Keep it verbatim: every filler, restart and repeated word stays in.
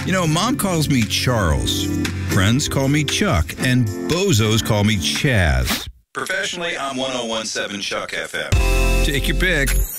You know, Mom calls me Charles. Friends call me Chuck. And bozos call me Chaz. Professionally, I'm one oh one point seven Chuck F M. Take your pick.